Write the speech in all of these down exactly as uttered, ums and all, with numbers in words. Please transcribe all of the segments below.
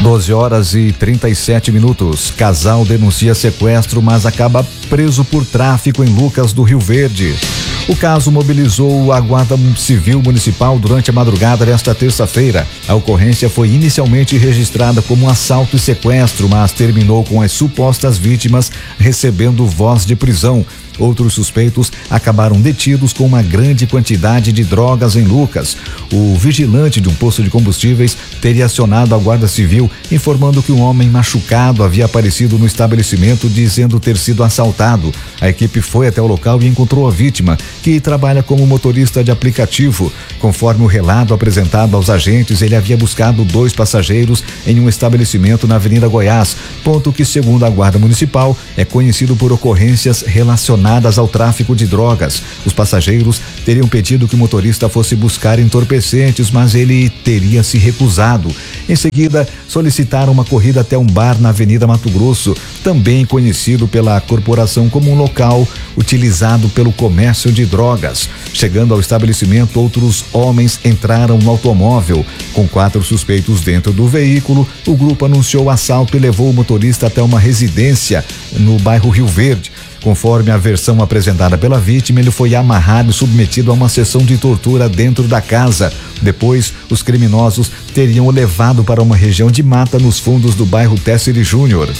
doze horas e trinta e sete minutos. Casal denuncia sequestro, mas acaba preso por tráfico em Lucas do Rio Verde. O caso mobilizou a Guarda Civil Municipal durante a madrugada desta terça-feira. A ocorrência foi inicialmente registrada como um assalto e sequestro, mas terminou com as supostas vítimas recebendo voz de prisão. Outros suspeitos acabaram detidos com uma grande quantidade de drogas em Lucas. O vigilante de um posto de combustíveis teria acionado a Guarda Civil, informando que um homem machucado havia aparecido no estabelecimento, dizendo ter sido assaltado. A equipe foi até o local e encontrou a vítima, que trabalha como motorista de aplicativo. Conforme o relato apresentado aos agentes, ele havia buscado dois passageiros em um estabelecimento na Avenida Goiás, ponto que, segundo a Guarda Municipal, é conhecido por ocorrências relacionadas ao tráfico de drogas. Os passageiros teriam pedido que o motorista fosse buscar entorpecentes, mas ele teria se recusado. Em seguida, solicitaram uma corrida até um bar na Avenida Mato Grosso, também conhecido pela corporação como um local utilizado pelo comércio de drogas. Chegando ao estabelecimento, outros homens entraram no automóvel. Com quatro suspeitos dentro do veículo, o grupo anunciou o assalto e levou o motorista até uma residência no bairro Rio Verde. Conforme a versão apresentada pela vítima, ele foi amarrado e submetido a uma sessão de tortura dentro da casa. Depois, os criminosos teriam o levado para uma região de mata nos fundos do bairro Tessere Júnior.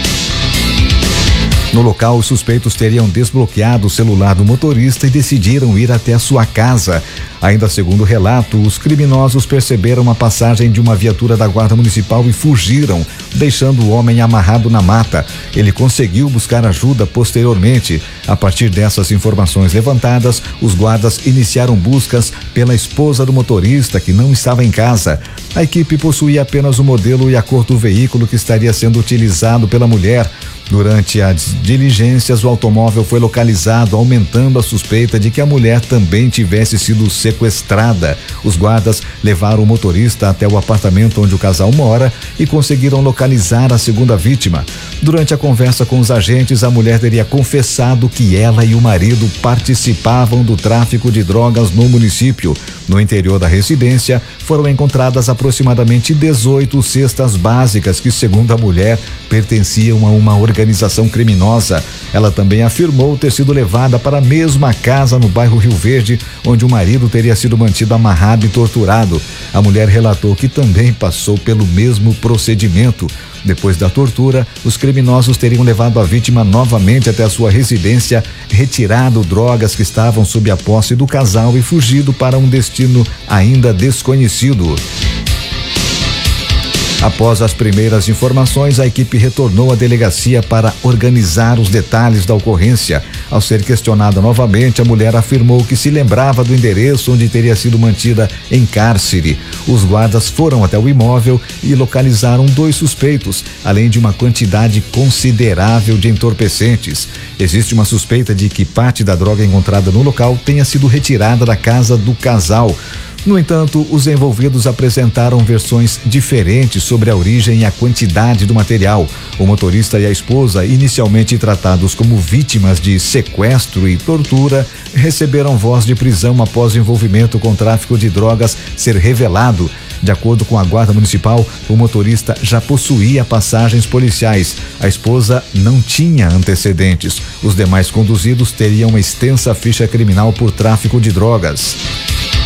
No local, os suspeitos teriam desbloqueado o celular do motorista e decidiram ir até a sua casa. Ainda segundo o relato, os criminosos perceberam a passagem de uma viatura da Guarda Municipal e fugiram, deixando o homem amarrado na mata. Ele conseguiu buscar ajuda posteriormente. A partir dessas informações levantadas, os guardas iniciaram buscas pela esposa do motorista, que não estava em casa. A equipe possuía apenas o modelo e a cor do veículo que estaria sendo utilizado pela mulher. Durante as diligências, o automóvel foi localizado, aumentando a suspeita de que a mulher também tivesse sido sequestrada. Os guardas levaram o motorista até o apartamento onde o casal mora e conseguiram localizar a segunda vítima. Durante a conversa com os agentes, a mulher teria confessado que ela e o marido participavam do tráfico de drogas no município. No interior da residência, foram encontradas aproximadamente dezoito cestas básicas que, segundo a mulher, pertenciam a uma organização criminosa. Ela também afirmou ter sido levada para a mesma casa no bairro Rio Verde, onde o marido teria sido mantido amarrado e torturado. A mulher relatou que também passou pelo mesmo procedimento. Depois da tortura, os criminosos teriam levado a vítima novamente até a sua residência, retirado drogas que estavam sob a posse do casal e fugido para um destino ainda desconhecido. Após as primeiras informações, a equipe retornou à delegacia para organizar os detalhes da ocorrência. Ao ser questionada novamente, a mulher afirmou que se lembrava do endereço onde teria sido mantida em cárcere. Os guardas foram até o imóvel e localizaram dois suspeitos, além de uma quantidade considerável de entorpecentes. Existe uma suspeita de que parte da droga encontrada no local tenha sido retirada da casa do casal. No entanto, os envolvidos apresentaram versões diferentes sobre a origem e a quantidade do material. O motorista e a esposa, inicialmente tratados como vítimas de sequestro e tortura, receberam voz de prisão após o envolvimento com tráfico de drogas ser revelado. De acordo com a Guarda Municipal, o motorista já possuía passagens policiais. A esposa não tinha antecedentes. Os demais conduzidos teriam uma extensa ficha criminal por tráfico de drogas.